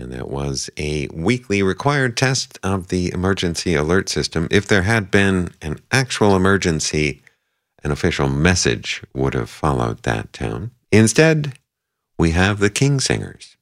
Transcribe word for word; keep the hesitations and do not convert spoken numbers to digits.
And that was a weekly required test of the emergency alert system. If there had been an actual emergency, an official message would have followed that tone. Instead, we have the King Singers.